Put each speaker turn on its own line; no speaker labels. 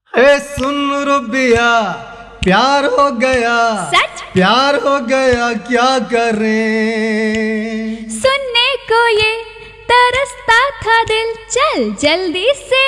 हे सुन रुबिया, प्यार हो गया,
सच?
प्यार हो गया, क्या करें।
सुनने को ये तरसता था दिल, चल जल्दी से